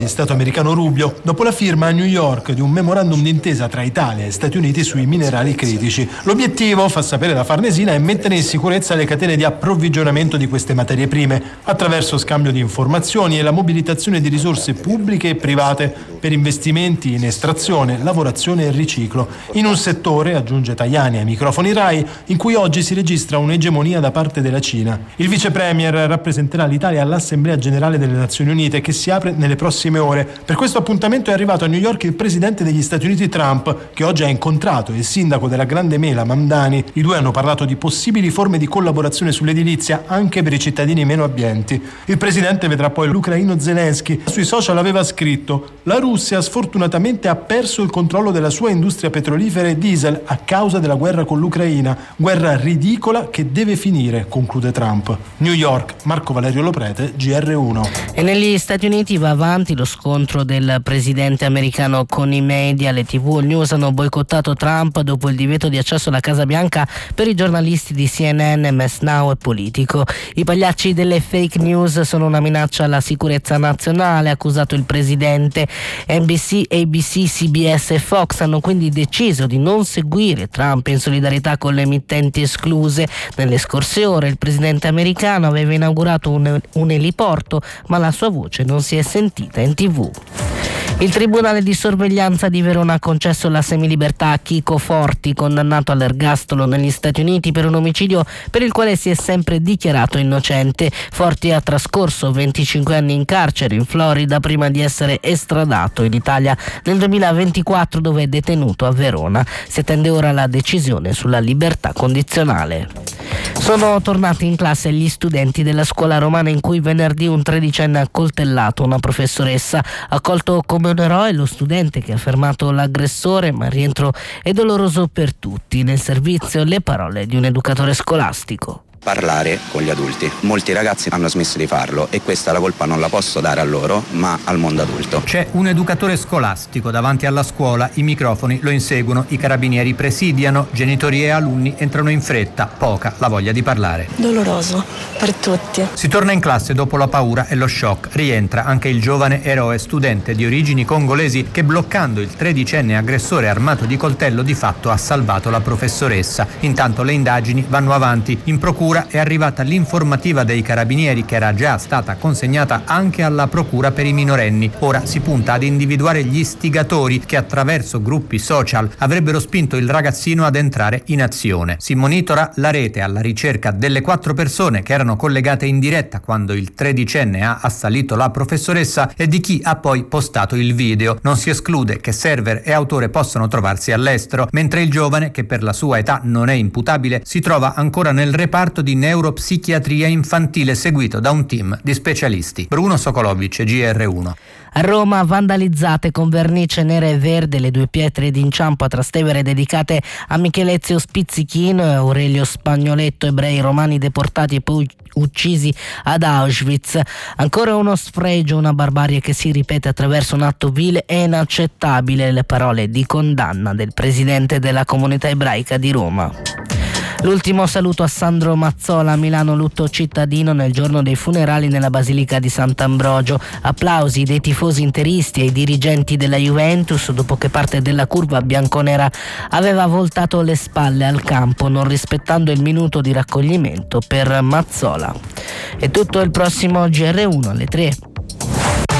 Stato americano Rubio, dopo la firma a New York di un memorandum d'intesa tra Italia e Stati Uniti sui minerali critici. L'obiettivo, fa sapere la Farnesina, è mettere in sicurezza le catene di approvvigionamento di queste materie prime, attraverso scambio di informazioni e la mobilitazione di risorse pubbliche e private per investimenti in estrazione, lavorazione e riciclo, in un settore, aggiunge Tajani ai microfoni Rai, in cui oggi si registra un'egemonia da parte della Cina. Il vice premier rappresenterà l'Italia all'Assemblea Generale delle Nazioni Unite, che si apre nelle prossime ore. Per questo appuntamento è arrivato a New York il presidente degli Stati Uniti Trump, che oggi ha incontrato il sindaco della Grande Mela Mamdani. I due hanno parlato di possibili forme di collaborazione sull'edilizia anche per i cittadini meno abbienti. Il presidente vedrà poi l'ucraino Zelensky. Sui social aveva scritto: la Russia sfortunatamente ha perso il controllo della sua industria petrolifera e diesel a causa della guerra con l'Ucraina, guerra ridicola che deve finire, conclude Trump. New York, Marco Valerio Loprete, GR1. E negli Stati Uniti va avanti lo scontro del presidente americano con i media. Le TV e il news hanno boicottato Trump dopo il divieto di accesso alla Casa Bianca per i giornalisti di CNN, MS Now e Politico. I pagliacci delle fake news sono una minaccia alla sicurezza nazionale, ha accusato il presidente. NBC, ABC, CBS e Fox hanno quindi deciso di non seguire Trump in solidarietà con le emittenti escluse. Nelle scorse ore il presidente americano aveva inaugurato un eliporto, ma la sua voce non si è sentita in TV. Il Tribunale di sorveglianza di Verona ha concesso la semilibertà a Chico Forti, condannato all'ergastolo negli Stati Uniti per un omicidio per il quale si è sempre dichiarato innocente. Forti ha trascorso 25 anni in carcere in Florida prima di essere estradato in Italia nel 2024, dove è detenuto a Verona. Si attende ora la decisione sulla libertà condizionale. Sono tornati in classe gli studenti della scuola romana in cui venerdì un 13enne ha accoltellato una professoressa. Accolto come un eroe lo studente che ha fermato l'aggressore, ma il rientro è doloroso per tutti. Nel servizio le parole di un educatore scolastico. Parlare con gli adulti. Molti ragazzi hanno smesso di farlo e questa la colpa non la posso dare a loro, ma al mondo adulto. C'è un educatore scolastico davanti alla scuola, i microfoni lo inseguono, i carabinieri presidiano, genitori e alunni entrano in fretta, poca la voglia di parlare. Doloroso per tutti. Si torna in classe dopo la paura e lo shock. Rientra anche il giovane eroe studente di origini congolesi che, bloccando il 13enne aggressore armato di coltello, di fatto ha salvato la professoressa. Intanto le indagini vanno avanti. In procura è arrivata l'informativa dei carabinieri, che era già stata consegnata anche alla procura per i minorenni. Ora si punta ad individuare gli istigatori che attraverso gruppi social avrebbero spinto il ragazzino ad entrare in azione. Si monitora la rete alla ricerca delle 4 persone che erano collegate in diretta quando il 13enne ha assalito la professoressa e di chi ha poi postato il video. Non si esclude che server e autore possano trovarsi all'estero, mentre il giovane, che per la sua età non è imputabile, si trova ancora nel reparto di neuropsichiatria infantile seguito da un team di specialisti. Bruno Sokolovic, GR1. A Roma vandalizzate con vernice nera e verde le 2 pietre d'inciampo a Trastevere dedicate a Michelezio Spizzichino e Aurelio Spagnoletto, ebrei romani deportati e poi uccisi ad Auschwitz. Ancora uno sfregio, una barbarie che si ripete attraverso un atto vile e inaccettabile, le parole di condanna del presidente della comunità ebraica di Roma. L'ultimo saluto a Sandro Mazzola a Milano, lutto cittadino nel giorno dei funerali nella Basilica di Sant'Ambrogio. Applausi dei tifosi interisti e i dirigenti della Juventus dopo che parte della curva bianconera aveva voltato le spalle al campo, non rispettando il minuto di raccoglimento per Mazzola. È tutto, il prossimo GR1 alle 3.